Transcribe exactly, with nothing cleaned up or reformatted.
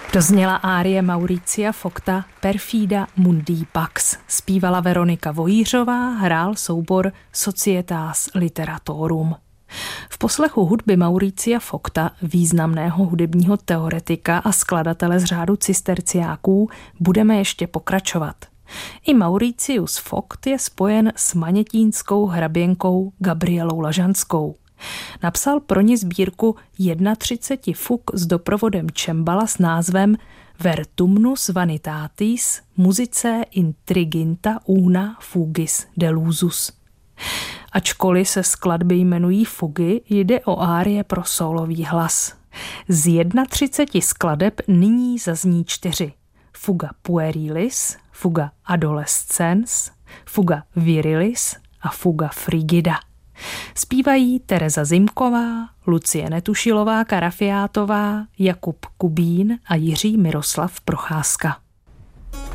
Dozněla árie Mauricia Fogta Perfida Mundi Pax. Zpívala Veronika Vojířová, hrál soubor Societas Literatorum. V poslechu hudby Mauricia Fogta, významného hudebního teoretika a skladatele z řádu cisterciáků, budeme ještě pokračovat. I Mauricius Fogt je spojen s manětínskou hraběnkou Gabrielou Lažanskou. Napsal pro ní sbírku třicet jedna fug s doprovodem čembala s názvem Vertumnus Vanitatis Musicae Intriginta una fugis delusus. Ačkoliv se skladby jmenují fugy, jde o árie pro sólový hlas. Z třicet jedna skladeb nyní zazní čtyři. Fuga puerilis, fuga adolescens, fuga virilis a fuga frigida. Zpívají Tereza Zimková, Lucie Netušilová Karafiátová, Jakub Kubín a Jiří Miroslav Procházka.